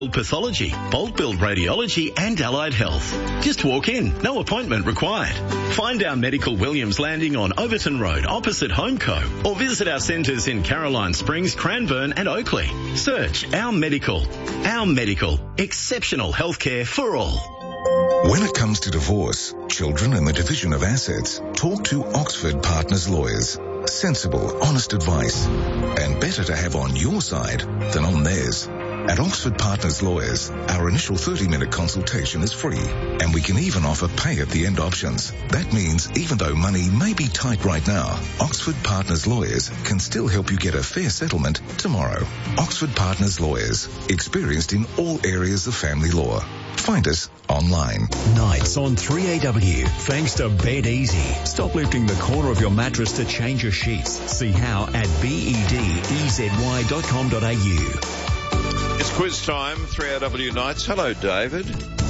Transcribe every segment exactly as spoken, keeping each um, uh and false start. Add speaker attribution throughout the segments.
Speaker 1: Pathology, Bolt Build Radiology and Allied Health. Just walk in, no appointment required. Find our Medical Williams Landing on Overton Road opposite Homeco or visit our centres in Caroline Springs, Cranbourne and Oakley. Search Our Medical. Our Medical. Exceptional healthcare for all.
Speaker 2: When it comes to divorce, children and the division of assets, talk to Oxford Partners Lawyers. Sensible, honest advice. And better to have on your side than on theirs. At Oxford Partners Lawyers, our initial thirty-minute consultation is free, and we can even offer pay-at-the-end options. That means even though money may be tight right now, Oxford Partners Lawyers can still help you get a fair settlement tomorrow. Oxford Partners Lawyers, experienced in all areas of family law. Find us online.
Speaker 3: Nights on three A W, thanks to Bed Easy. Stop lifting the corner of your mattress to change your sheets. See how at bed-ezy dot com dot a u.
Speaker 4: It's quiz time, three A W Nights. Hello, David.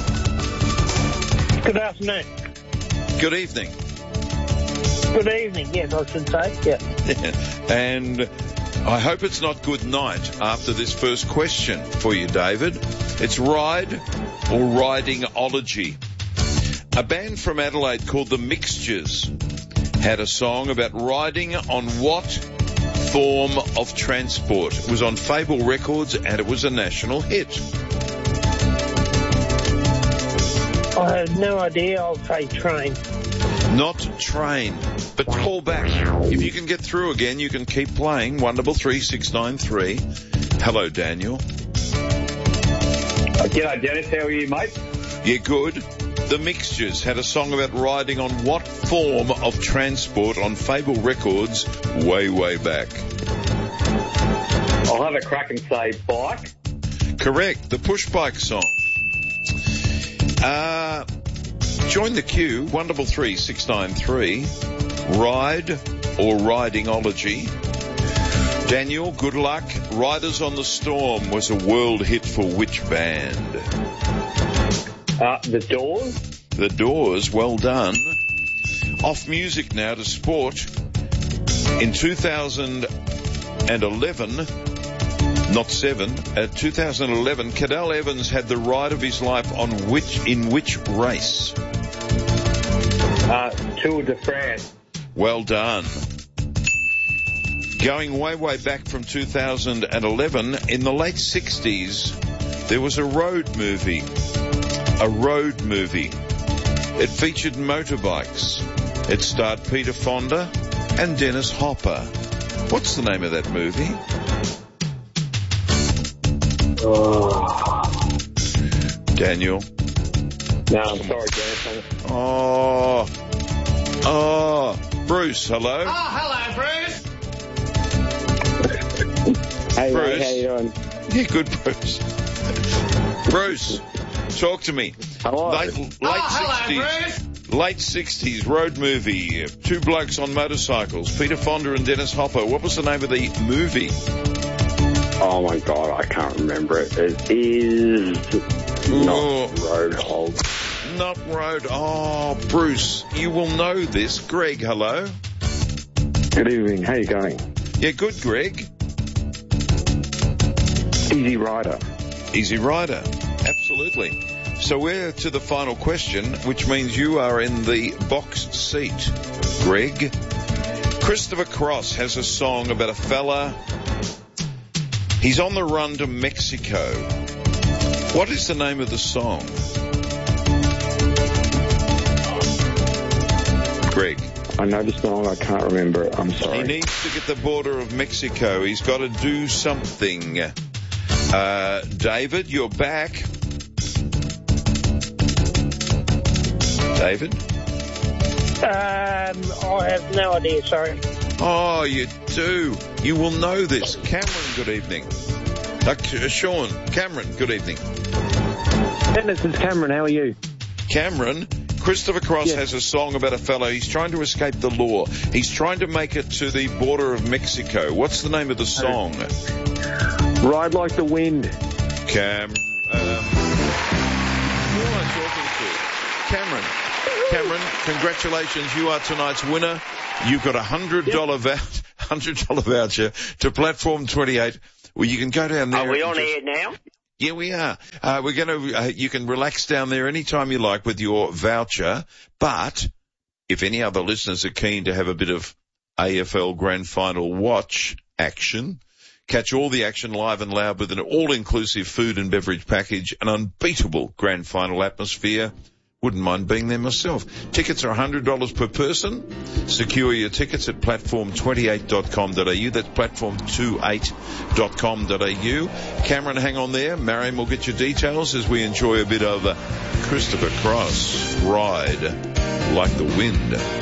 Speaker 5: Good afternoon.
Speaker 4: Good evening.
Speaker 5: Good evening, yes, I should say, yeah.
Speaker 4: And I hope it's not good night after this first question for you, David. It's Ride or Ridingology. A band from Adelaide called The Mixtures had a song about riding on what form of transport. It was on Fable Records and it was a national hit.
Speaker 5: I have no idea. I'll say train.
Speaker 4: Not train, but call back. If you can get through again, you can keep playing. one double three six nine three. Hello, Daniel.
Speaker 6: Uh, g'day, Dennis. How are you, mate?
Speaker 4: Yeah, good. The Mixtures had a song about riding on what form of transport on Fable Records way, way back?
Speaker 6: I'll have a crack and say bike.
Speaker 4: Correct, the push bike song. Uh, join the queue, one double three six nine three. Ride or Ridingology. Daniel, good luck. Riders on the Storm was a world hit for which band?
Speaker 6: Uh, the Doors.
Speaker 4: The Doors, well done. Off music now to sport. In two thousand eleven, not seven, at two thousand eleven, Cadel Evans had the ride of his life on which, in which race?
Speaker 6: Uh, Tour de France.
Speaker 4: Well done. Going way, way back from two thousand eleven, in the late sixties, there was a road movie. A road movie. It featured motorbikes. It starred Peter Fonda and Dennis Hopper. What's the name of that movie?
Speaker 6: Oh.
Speaker 4: Daniel?
Speaker 6: No, I'm sorry, Dennis.
Speaker 4: Oh. Oh. Bruce, hello?
Speaker 7: Oh, hello, Bruce.
Speaker 6: Hey,
Speaker 4: Bruce.
Speaker 6: mate, how you doing?
Speaker 4: Yeah, good, Bruce. Bruce, talk to me.
Speaker 6: Hello.
Speaker 4: Late, late
Speaker 7: Oh, hello,
Speaker 4: sixties. Late sixties road movie. Two blokes on motorcycles. Peter Fonda and Dennis Hopper. What was the name of the movie?
Speaker 6: Oh my God, I can't remember it. It is
Speaker 4: Oh.
Speaker 6: not Roadhog.
Speaker 4: Not Road. Oh, Bruce, you will know this. Greg, hello.
Speaker 6: Good evening. How you going?
Speaker 4: Yeah, good, Greg.
Speaker 6: Easy Rider.
Speaker 4: Easy Rider. Absolutely. So we're to the final question, which means you are in the box seat, Greg. Christopher Cross has a song about a fella. He's on the run to Mexico. What is the name of the song? Greg.
Speaker 6: I know the song, I can't remember it. I'm sorry.
Speaker 4: He needs to get the border of Mexico. He's got to do something. Uh, David, you're back. David?
Speaker 5: Um, I have no idea, sorry.
Speaker 4: Oh, you do. You will know this. Cameron, good evening. Uh, Sean, Cameron, good evening.
Speaker 6: Dennis, it's Cameron. How are you?
Speaker 4: Cameron, Christopher Cross
Speaker 6: Yes.
Speaker 4: has a song about a fellow. He's trying to escape the law. He's trying to make it to the border of Mexico. What's the name of the song?
Speaker 6: Ride Like the Wind.
Speaker 4: Cam. Um, who am I talking to? Cameron. Cameron, congratulations. You are tonight's winner. You've got a one hundred dollars yep. voucher, one hundred dollars voucher to Platform twenty-eight. Well, you can go down there.
Speaker 8: Are we on
Speaker 4: just,
Speaker 8: air now?
Speaker 4: Yeah, we are. Uh, we're going to, uh, you can relax down there anytime you like with your voucher, but if any other listeners are keen to have a bit of A F L Grand Final watch action, catch all the action live and loud with an all-inclusive food and beverage package, an unbeatable Grand Final atmosphere. Wouldn't mind being there myself. Tickets are one hundred dollars per person. Secure your tickets at platform twenty-eight dot com dot a u. That's platform twenty-eight dot com dot a u. Cameron, hang on there. Mariam will get your details as we enjoy a bit of uh, Christopher Cross, Ride Like the Wind.